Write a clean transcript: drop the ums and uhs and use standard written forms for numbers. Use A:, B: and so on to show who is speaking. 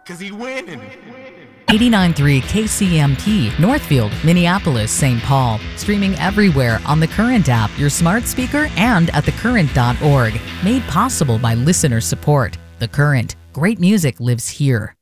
A: Cause he winning.
B: 89.3 KCMP, Northfield, Minneapolis, St. Paul. Streaming everywhere on the Current app, your smart speaker, and at thecurrent.org. Made possible by listener support. The Current. Great music lives here.